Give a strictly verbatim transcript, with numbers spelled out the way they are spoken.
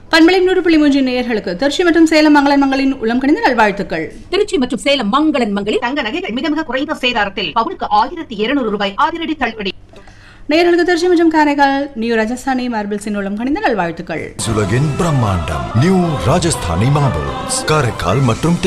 பண்பலை நூறு புள்ளி மூன்று நேயர்களுக்கு திருச்சி மற்றும் சேலம் மங்களன் மங்களின் உளம் கணிந்த நல்வாழ்த்துக்கள். திருச்சி மற்றும் சேலம் மங்களன் மங்களில் தங்க நகைகள் மிக மிக குறைந்த சேதாரத்தில் பவுனுக்கு ஆயிரத்தி இருநூறு ரூபாய் அதிரடி தள்ளுபடி. நேயர்களுக்கு திருச்சி மற்றும் காரைக்கால் நியூ ராஜஸ்தானி மார்பிள்ஸின் உளம் கணிந்த நல்வாழ்த்துக்கள். உலகின் பிரம்மாண்டம் நியூ ராஜஸ்தானி மார்பிள்ஸ் காரைக்கால் மற்றும்